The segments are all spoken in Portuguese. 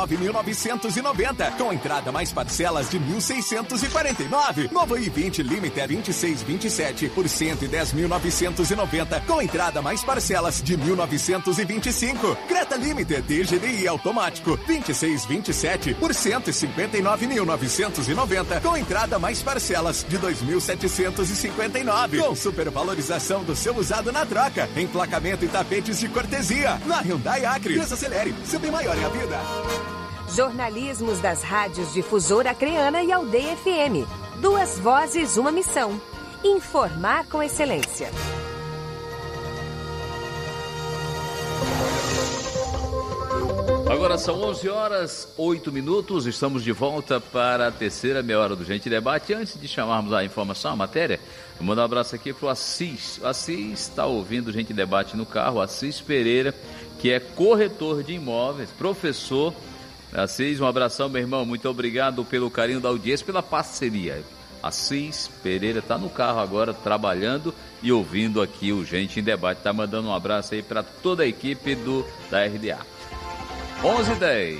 9.990, com entrada mais parcelas de 1.649. Novo i20 Limiter 2627 por 110.990, com entrada mais parcelas de 1.925. Creta Limiter DGDI automático 2627 por 159.990, com entrada mais parcelas de 2.759. Com supervalorização do seu usado na troca, emplacamento e tapetes de cortesia. Na Hyundai Acre, desacelere, sempre maior em a vida. Jornalismos das rádios Difusora Acreana e Aldeia FM. 2 vozes, uma missão. Informar com excelência. Agora são 11h08. Estamos de volta para a terceira meia hora do Gente Debate. Antes de chamarmos a informação, a matéria, vou mandar um abraço aqui para o Assis. O Assis está ouvindo o Gente Debate no carro. O Assis Pereira, que é corretor de imóveis, professor. Assis, um abração, meu irmão. Muito obrigado pelo carinho da audiência, pela parceria. Assis Pereira está no carro agora, trabalhando e ouvindo aqui o Gente em Debate. Está mandando um abraço aí para toda a equipe da RDA. 11h10.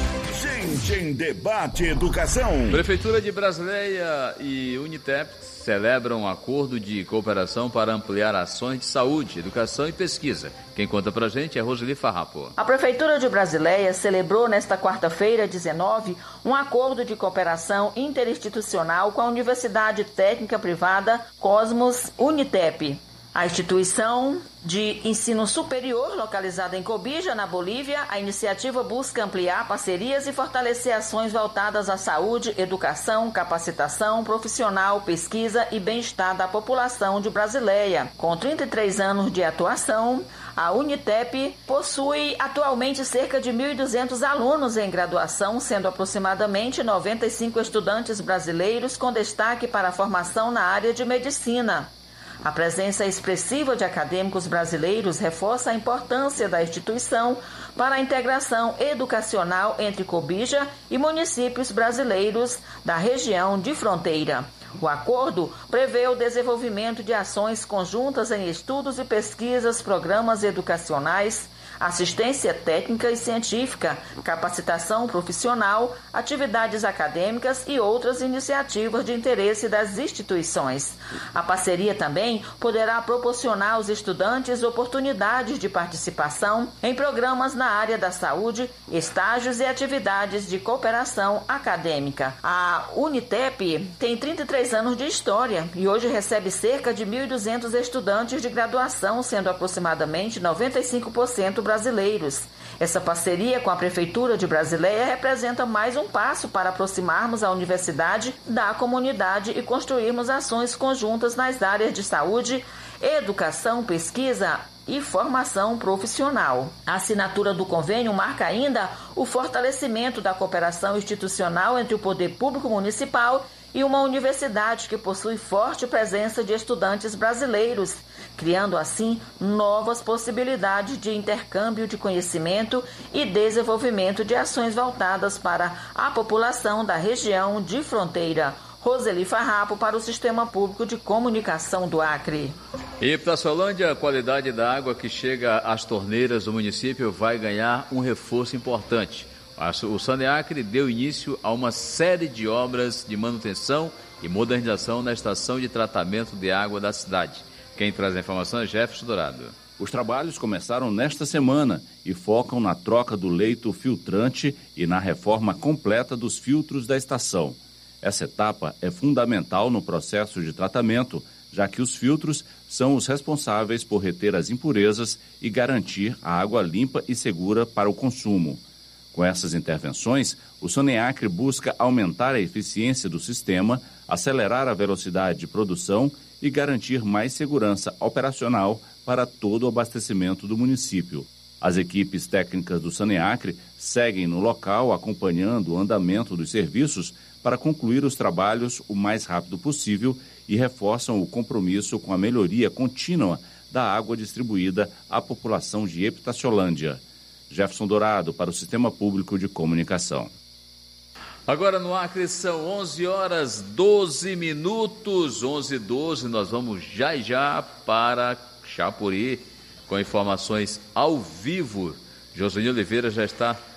Gente em Debate Educação. Prefeitura de Brasileia e Unitep celebram um acordo de cooperação para ampliar ações de saúde, educação e pesquisa. Quem conta pra gente é Roseli Farrapo. A Prefeitura de Brasileia celebrou nesta quarta-feira, 19, um acordo de cooperação interinstitucional com a Universidade Técnica Privada Cosmos Unitep. A instituição de ensino superior, localizada em Cobija, na Bolívia, a iniciativa busca ampliar parcerias e fortalecer ações voltadas à saúde, educação, capacitação profissional, pesquisa e bem-estar da população de Brasileia. Com 33 anos de atuação, a Unitep possui atualmente cerca de 1.200 alunos em graduação, sendo aproximadamente 95 estudantes brasileiros com destaque para a formação na área de medicina. A presença expressiva de acadêmicos brasileiros reforça a importância da instituição para a integração educacional entre Cobija e municípios brasileiros da região de fronteira. O acordo prevê o desenvolvimento de ações conjuntas em estudos e pesquisas, programas educacionais, assistência técnica e científica, capacitação profissional, atividades acadêmicas e outras iniciativas de interesse das instituições. A parceria também poderá proporcionar aos estudantes oportunidades de participação em programas na área da saúde, estágios e atividades de cooperação acadêmica. A Unitep tem 33 anos de história e hoje recebe cerca de 1.200 estudantes de graduação, sendo aproximadamente 95% brasileiros. Essa parceria com a Prefeitura de Brasileia representa mais um passo para aproximarmos a universidade da comunidade e construirmos ações conjuntas nas áreas de saúde, educação, pesquisa e formação profissional. A assinatura do convênio marca ainda o fortalecimento da cooperação institucional entre o poder público municipal e uma universidade que possui forte presença de estudantes brasileiros, criando assim novas possibilidades de intercâmbio de conhecimento e desenvolvimento de ações voltadas para a população da região de fronteira. Roseli Farrapo para o Sistema Público de Comunicação do Acre. E para Solândia, a qualidade da água que chega às torneiras do município vai ganhar um reforço importante. O Saneacre deu início a uma série de obras de manutenção e modernização na estação de tratamento de água da cidade. Quem traz a informação é Jefferson Dourado. Os trabalhos começaram nesta semana e focam na troca do leito filtrante e na reforma completa dos filtros da estação. Essa etapa é fundamental no processo de tratamento, já que os filtros são os responsáveis por reter as impurezas e garantir a água limpa e segura para o consumo. Com essas intervenções, o Saneacre busca aumentar a eficiência do sistema, acelerar a velocidade de produção e garantir mais segurança operacional para todo o abastecimento do município. As equipes técnicas do Saneacre seguem no local acompanhando o andamento dos serviços para concluir os trabalhos o mais rápido possível e reforçam o compromisso com a melhoria contínua da água distribuída à população de Epitaciolândia. Jefferson Dourado para o Sistema Público de Comunicação. Agora no Acre são 11h12. 11h12, nós vamos já para Chapuri com informações ao vivo. Josué Oliveira já está